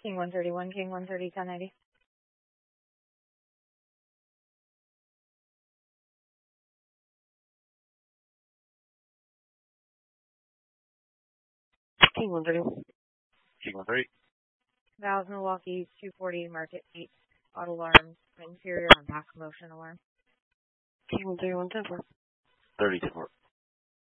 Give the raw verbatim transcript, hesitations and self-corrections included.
King one thirty-one, King one thirty, ten ninety. King one thirty-one. King one thirty. Valves Milwaukee two forty, market eight. Auto alarm, interior and back motion alarm. King one thirty-one, ten four. thirty ten four.